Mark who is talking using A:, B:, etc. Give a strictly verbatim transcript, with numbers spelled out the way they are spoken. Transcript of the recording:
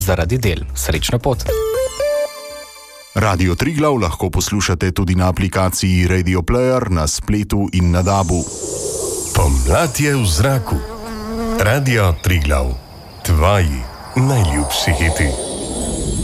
A: zaradi del. Srečno pot!
B: Radio Triglav lahko poslušate tudi na aplikaciji Radio Player, na spletu in na dabu.
C: Pomlad je v zraku. Radio Triglav. Tvoji najljubši hiti.